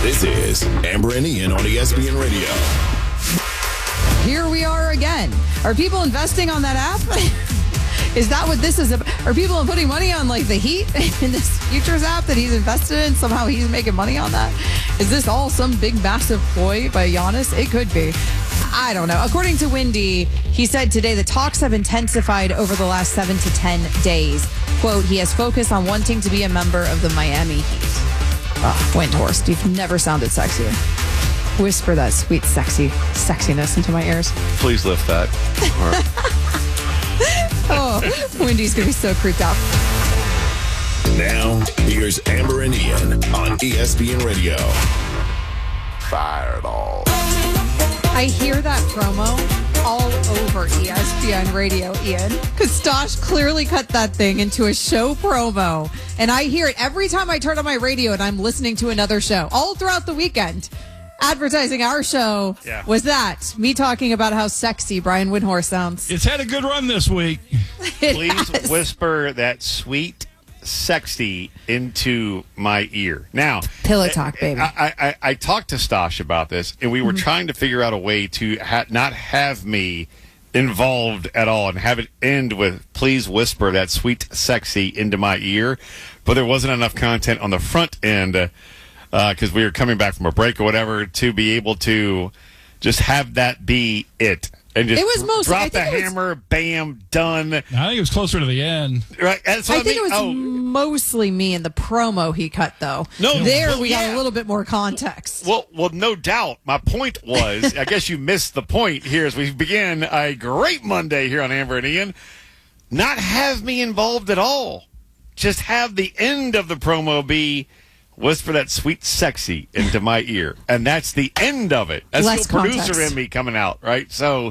This is Amber and Ian on ESPN Radio. Here we are again. Are people investing on that app? Is that what this is about? Are people putting money on like the Heat in this futures app that he's invested in? Somehow he's making money on that? Is this all some big massive ploy by Giannis? It could be. I don't know. According to Windy, he said today the talks have intensified over the last 7 to 10 days. Quote, he has focused on wanting to be a member of the Miami Heat. Windhorst, you've never sounded sexier. Whisper that sweet, sexiness into my ears. Please lift that. Oh, Wendy's going to be so creeped out. Now, here's Amber and Ian on ESPN Radio. Fireball. I hear that promo all over ESPN Radio, Ian, because Stosh clearly cut that thing into a show promo. And I hear it every time I turn on my radio and I'm listening to another show all throughout the weekend. Advertising our show was that me talking about how sexy Brian Windhorst sounds. It's had a good run this week. Please whisper that sweet, sexy into my ear. Now, pillow talk, baby. I talked to Stosh about this, and we were trying to figure out a way to not have me involved at all and have it end with please whisper that sweet, sexy into my ear. But there wasn't enough content on the front end because we were coming back from a break or whatever to be able to just have that be it. And just it was mostly, drop the hammer, bam, done. I think it was closer to the end. Right? That's what I think it was mostly me in the promo he cut, though. We got a little bit more context. Well, no doubt. My point was, I guess you missed the point here as we begin a great Monday here on Amber and Ian. Not have me involved at all. Just have the end of the promo be whisper that sweet sexy into my ear. And that's the end of it. That's Less the producer context. in me coming out, right? So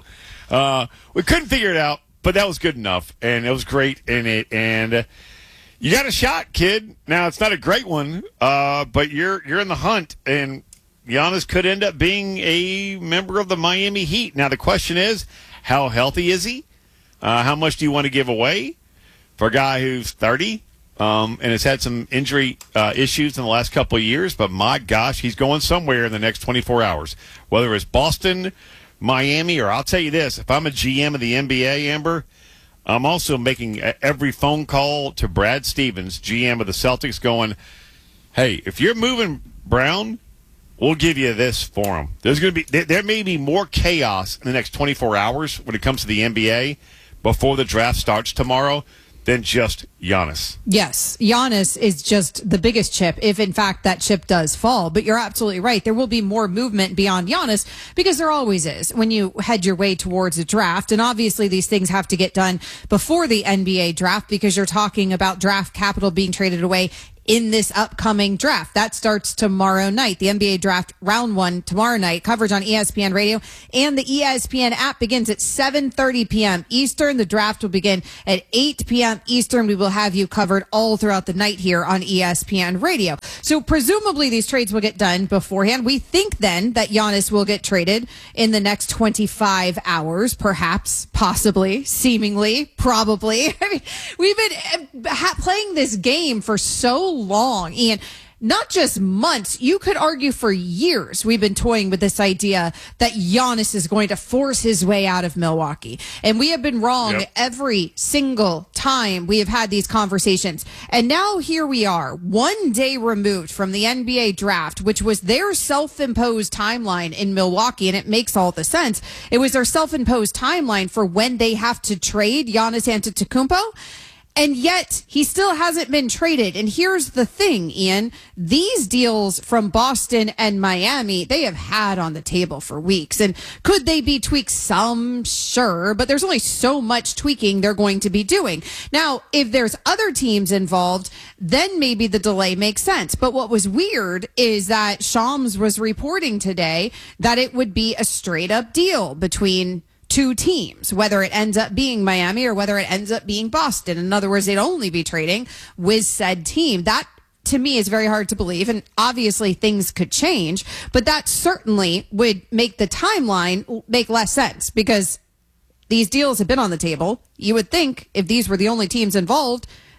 we couldn't figure it out, but that was good enough. And it was great in it. And you got a shot, kid. Now, it's not a great one, but you're in the hunt. And Giannis could end up being a member of the Miami Heat. Now, the question is, how healthy is he? How much do you want to give away for a guy who's 30? And has had some injury issues in the last couple of years, but my gosh, he's going somewhere in the next 24 hours. Whether it's Boston, Miami, or I'll tell you this, if I'm a GM of the NBA, Amber, I'm also making every phone call to Brad Stevens, GM of the Celtics, going, hey, if you're moving Brown, we'll give you this for him. There may be more chaos in the next 24 hours when it comes to the NBA before the draft starts tomorrow than just Giannis. Yes, Giannis is just the biggest chip, if in fact that chip does fall. But you're absolutely right. There will be more movement beyond Giannis because there always is when you head your way towards a draft. And obviously these things have to get done before the NBA draft because you're talking about draft capital being traded away in this upcoming draft. That starts tomorrow night. The NBA draft round 1 tomorrow night. Coverage on ESPN Radio and the ESPN app begins at 7:30 p.m. Eastern. The draft will begin at 8 p.m. Eastern. We will have you covered all throughout the night here on ESPN Radio. So presumably these trades will get done beforehand. We think then that Giannis will get traded in the next 25 hours, perhaps, possibly, seemingly, probably. I mean, we've been playing this game for so long, Ian, not just months, you could argue for years we've been toying with this idea that Giannis is going to force his way out of Milwaukee. And we have been wrong every single time we have had these conversations. And now here we are, one day removed from the NBA draft, which was their self-imposed timeline in Milwaukee. And it makes all the sense. It was their self-imposed timeline for when they have to trade Giannis Antetokounmpo. And yet, he still hasn't been traded. And here's the thing, Ian. These deals from Boston and Miami, they have had on the table for weeks. And could they be tweaked some? Sure. But there's only so much tweaking they're going to be doing. Now, if there's other teams involved, then maybe the delay makes sense. But what was weird is that Shams was reporting today that it would be a straight up deal between two teams, whether it ends up being Miami or whether it ends up being Boston. In other words, they'd only be trading with said team. That, to me, is very hard to believe. And obviously things could change, but that certainly would make the timeline make less sense because these deals have been on the table. You would think if these were the only teams involved,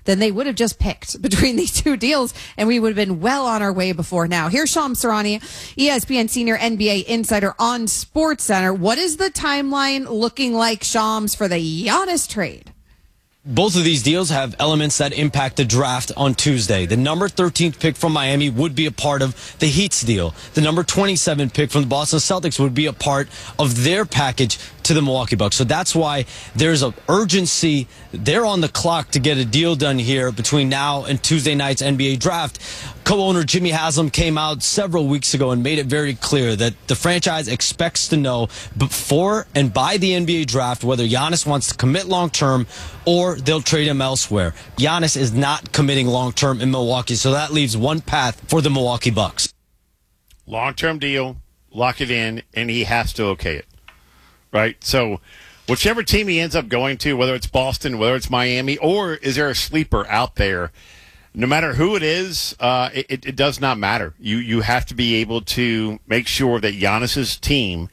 then they would have just picked between these two deals, and we would have been well on our way before now. Here's Shams Charania, ESPN senior NBA insider on SportsCenter. What is the timeline looking like, Shams, for the Giannis trade? Both of these deals have elements that impact the draft on Tuesday. The number 13th pick from Miami would be a part of the Heat's deal. The number 27 pick from the Boston Celtics would be a part of their package to the Milwaukee Bucks. So that's why there's an urgency. They're on the clock to get a deal done here between now and Tuesday night's NBA draft. Co-owner Jimmy Haslam came out several weeks ago and made it very clear that the franchise expects to know before and by the NBA draft whether Giannis wants to commit long-term or they'll trade him elsewhere. Giannis is not committing long-term in Milwaukee, so that leaves one path for the Milwaukee Bucks. Long-term deal, lock it in, and he has to okay it. Right? So whichever team he ends up going to, whether it's Boston, whether it's Miami, or is there a sleeper out there, no matter who it is, it does not matter. You have to be able to make sure that Giannis's team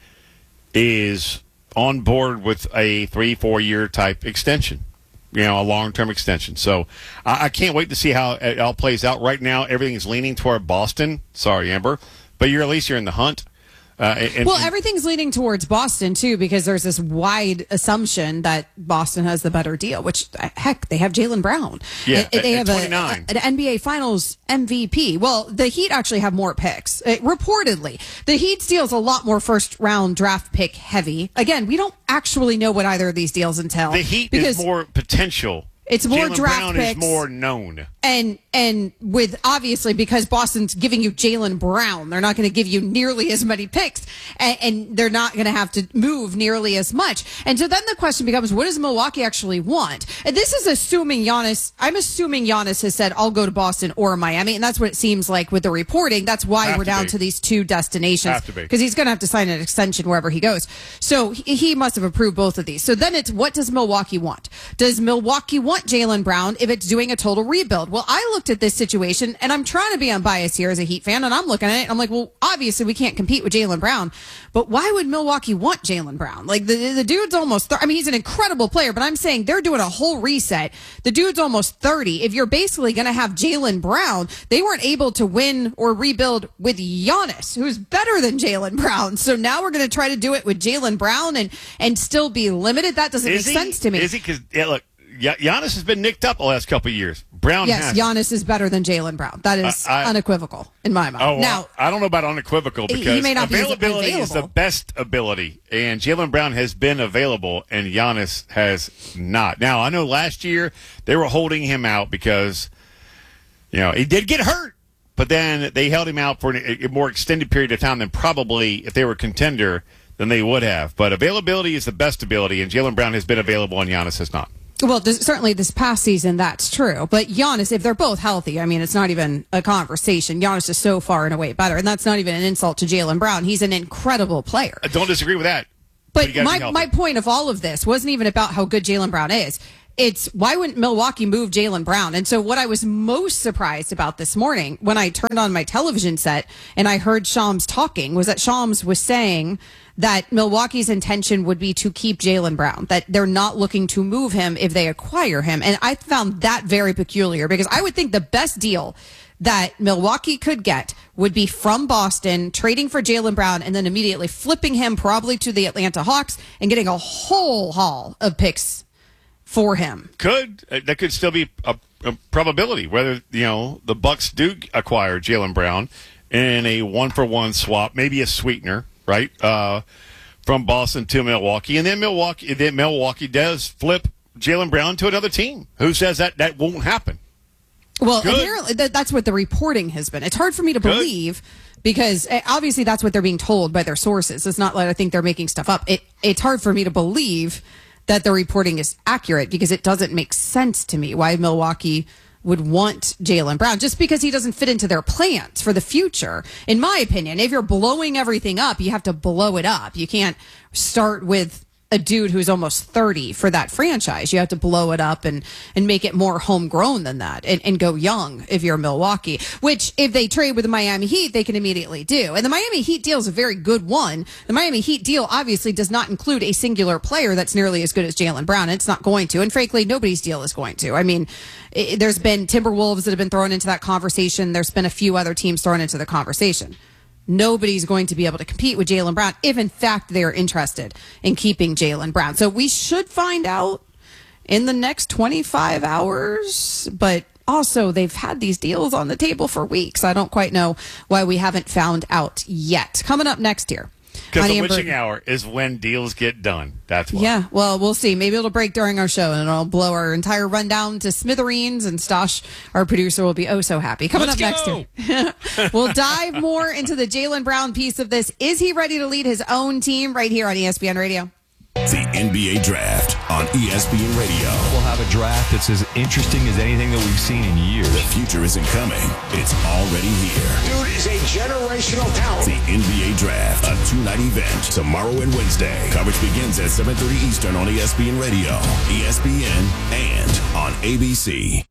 is on board with a 3-4 year type extension, a long-term extension. So I can't wait to see how it all plays out. Right now, everything is leaning toward Boston. Sorry, Amber. But at least you're in the hunt. Everything's leaning towards Boston, too, because there's this wide assumption that Boston has the better deal, which, heck, they have Jaylen Brown. Yeah, they have an 29. NBA Finals MVP. Well, the Heat actually have more picks. Reportedly, the Heat's deal is a lot more first-round draft pick heavy. Again, we don't actually know what either of these deals entail. The Heat is more potential. It's more Jaylen draft Brown picks. is more known. And with, obviously, because Boston's giving you Jaylen Brown, they're not going to give you nearly as many picks, and they're not going to have to move nearly as much. And so then the question becomes, what does Milwaukee actually want? And this is assuming I'm assuming Giannis has said, I'll go to Boston or Miami, and that's what it seems like with the reporting. That's why we're down to these two destinations. Have to be. Because he's going to have to sign an extension wherever he goes. So he must have approved both of these. So then it's, what does Milwaukee want? Does Milwaukee want Jaylen Brown if it's doing a total rebuild? Well, I looked at this situation, and I'm trying to be unbiased here as a Heat fan, and I'm looking at it, and I'm like, well, obviously we can't compete with Jaylen Brown, but why would Milwaukee want Jaylen Brown? Like, the dude's almost, he's an incredible player, but I'm saying they're doing a whole reset. The dude's almost 30. If you're basically going to have Jaylen Brown, they weren't able to win or rebuild with Giannis, who's better than Jaylen Brown. So now we're going to try to do it with Jaylen Brown and still be limited. That doesn't make sense to me. Is he? Because, look, Giannis has been nicked up the last couple of years. Brown has. Giannis is better than Jaylen Brown. That is unequivocal in my mind. Now, I don't know about unequivocal because he may not availability be is the best ability, and Jaylen Brown has been available, and Giannis has not. Now, I know last year they were holding him out because, he did get hurt, but then they held him out for a more extended period of time than probably if they were a contender than they would have. But availability is the best ability, and Jaylen Brown has been available, and Giannis has not. Well, certainly this past season, that's true. But Giannis, if they're both healthy, it's not even a conversation. Giannis is so far and away better. And that's not even an insult to Jaylen Brown. He's an incredible player. I don't disagree with that. But my point of all of this wasn't even about how good Jaylen Brown is. It's why wouldn't Milwaukee move Jaylen Brown? And so what I was most surprised about this morning when I turned on my television set and I heard Shams talking was that Shams was saying that Milwaukee's intention would be to keep Jaylen Brown, that they're not looking to move him if they acquire him. And I found that very peculiar because I would think the best deal that Milwaukee could get would be from Boston, trading for Jaylen Brown, and then immediately flipping him probably to the Atlanta Hawks and getting a whole haul of picks for him. That could still be a probability, whether, the Bucks do acquire Jaylen Brown in a 1-for-1 swap, maybe a sweetener, right? From Boston to Milwaukee. And then Milwaukee does flip Jaylen Brown to another team. Who says that won't happen? Well, apparently that's what the reporting has been. It's hard for me to believe because obviously that's what they're being told by their sources. It's not like I think they're making stuff up. It's hard for me to believe that the reporting is accurate because it doesn't make sense to me why Milwaukee would want Jaylen Brown just because he doesn't fit into their plans for the future. In my opinion, if you're blowing everything up, you have to blow it up. You can't start with a dude who's almost 30 for that franchise. You have to blow it up and make it more homegrown than that and go young if you're Milwaukee, which if they trade with the Miami Heat, they can immediately do. And the Miami Heat deal is a very good one. The Miami Heat deal obviously does not include a singular player that's nearly as good as Jaylen Brown. It's not going to. And frankly, nobody's deal is going to. I mean, there's been Timberwolves that have been thrown into that conversation. There's been a few other teams thrown into the conversation. Nobody's going to be able to compete with Jaylen Brown if, in fact, they're interested in keeping Jaylen Brown. So we should find out in the next 25 hours. But also, they've had these deals on the table for weeks. I don't quite know why we haven't found out yet. Coming up next here. Because the witching hour is when deals get done. That's why. Yeah, well, we'll see. Maybe it'll break during our show, and it'll blow our entire rundown to smithereens, and Stosh, our producer, will be oh so happy. Coming up next year, we'll dive more into the Jaylen Brown piece of this. Is he ready to lead his own team right here on ESPN Radio? The NBA Draft on ESPN Radio. We'll have a draft that's as interesting as anything that we've seen in years. The future isn't coming. It's already here. Dude is a generational talent. The NBA Draft, a two-night event, tomorrow and Wednesday. Coverage begins at 7:30 Eastern on ESPN Radio, ESPN, and on ABC.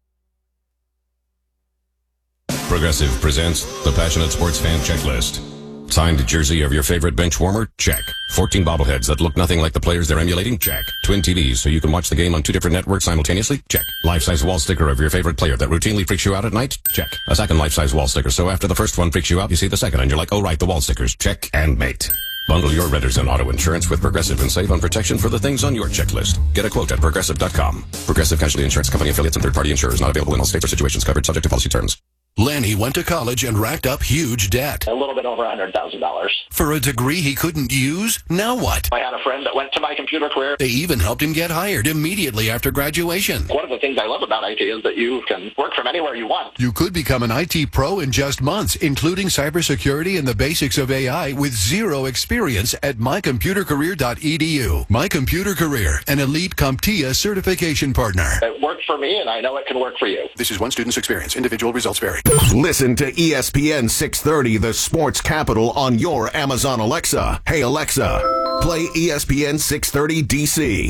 Progressive presents the Passionate Sports Fan Checklist. Signed jersey of your favorite bench warmer? Check. 14 bobbleheads that look nothing like the players they're emulating? Check. Twin TVs so you can watch the game on 2 different networks simultaneously? Check. Life-size wall sticker of your favorite player that routinely freaks you out at night? Check. A second life-size wall sticker so after the first one freaks you out, you see the second and you're like, oh right, the wall stickers. Check and mate. Bundle your renters and auto insurance with Progressive and save on protection for the things on your checklist. Get a quote at Progressive.com. Progressive Casualty Insurance Company affiliates and third-party insurers not available in all states or situations covered subject to policy terms. Lanny went to college and racked up huge debt. A little bit over $100,000. For a degree he couldn't use? Now what? I had a friend that went to my computer career. They even helped him get hired immediately after graduation. One of the things I love about IT is that you can work from anywhere you want. You could become an IT pro in just months, including cybersecurity and the basics of AI with zero experience at mycomputercareer.edu. My Computer Career, an elite CompTIA certification partner. It worked for me, and I know it can work for you. This is one student's experience. Individual results vary. Listen to ESPN 630, the sports capital, on your Amazon Alexa. Hey, Alexa, play ESPN 630 DC.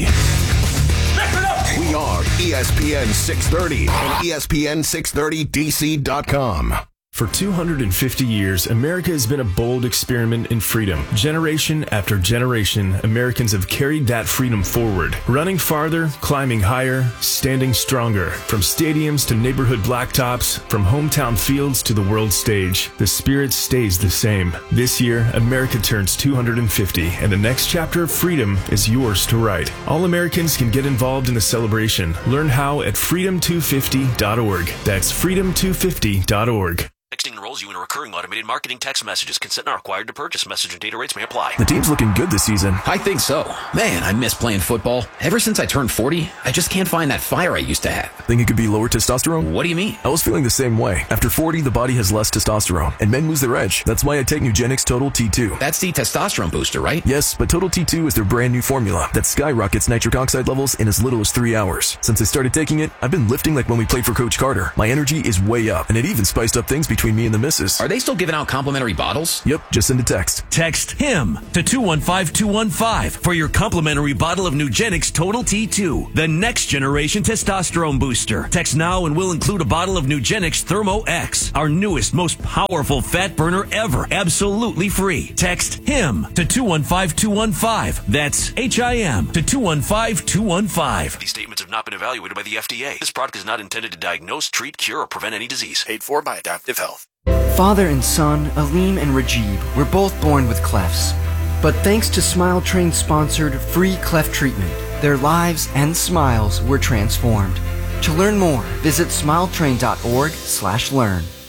We are ESPN 630 and ESPN630DC.com. For 250 years, America has been a bold experiment in freedom. Generation after generation, Americans have carried that freedom forward, running farther, climbing higher, standing stronger. From stadiums to neighborhood blacktops, from hometown fields to the world stage, the spirit stays the same. This year, America turns 250, and the next chapter of freedom is yours to write. All Americans can get involved in the celebration. Learn how at freedom250.org. That's freedom250.org. Texting enrolls you in a recurring automated marketing text messages. Consent not required to purchase. Message and data rates may apply. The team's looking good this season. I think so. Man, I miss playing football. Ever since I turned 40, I just can't find that fire I used to have. Think it could be lower testosterone? What do you mean? I was feeling the same way. After 40, the body has less testosterone, and men lose their edge. That's why I take Nugenix Total T2. That's the testosterone booster, right? Yes, but Total T2 is their brand new formula that skyrockets nitric oxide levels in as little as 3 hours. Since I started taking it, I've been lifting like when we played for Coach Carter. My energy is way up, and it even spiced up things between me and the missus. Are they still giving out complimentary bottles? Yep, just send a text. Text HIM to 215215 for your complimentary bottle of Nugenix Total T2, the next generation testosterone booster. Text now and we'll include a bottle of Nugenix Thermo X, our newest, most powerful fat burner ever, absolutely free. Text HIM to 215215. That's HIM to 215215. These statements have not been evaluated by the FDA. This product is not intended to diagnose, treat, cure, or prevent any disease. Paid for by Adaptive Health. Father and son, Aleem and Rajib, were both born with clefts. But thanks to Smile Train sponsored free cleft treatment, their lives and smiles were transformed. To learn more, visit smiletrain.org/learn.